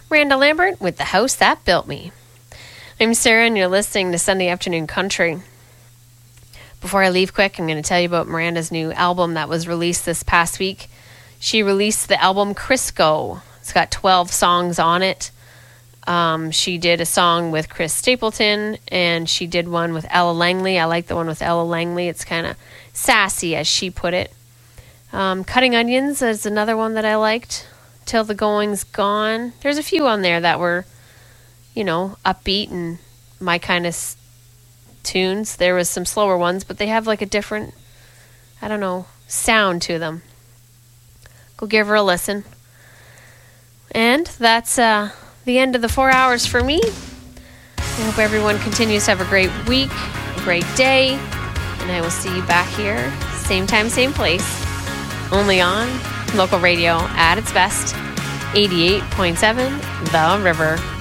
Miranda Lambert with The House That Built Me. I'm Sarah, and you're listening to Sunday Afternoon Country. Before I leave quick, I'm going to tell you about Miranda's new album that was released this past week. She released the album Crisco. It's got 12 songs on it. She did a song with Chris Stapleton, and she did one with Ella Langley. I like the one with Ella Langley. It's kind of sassy, as she put it. Cutting Onions is another one that I liked. Till the Going's Gone. There's a few on there that were, upbeat and my kind of tunes. There was some slower ones, but they have like a different, sound to them. Go give her a listen. And that's the end of the 4 hours for me. I hope everyone continues to have a great week, a great day, and I will see you back here, same time, same place, only on local radio at its best, 88.7 The River.